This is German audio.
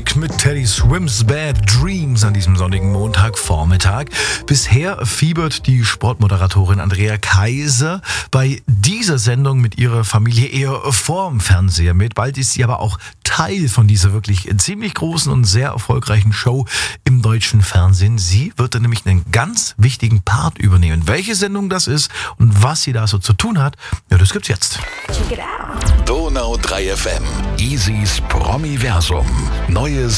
Musik mit Teddy Swims Bad Dreams an diesem sonnigen Montagvormittag. Bisher fiebert die Sportmoderatorin Andrea Kaiser bei dieser Sendung mit ihrer Familie eher vorm Fernseher mit. Bald ist sie aber auch Teil von dieser wirklich ziemlich großen und sehr erfolgreichen Show im deutschen Fernsehen. Sie wird dann nämlich einen ganz wichtigen Part übernehmen. Welche Sendung das ist und was sie da so zu tun hat, ja, das gibt's jetzt. Donau 3 FM. Easys Promiversum. Neues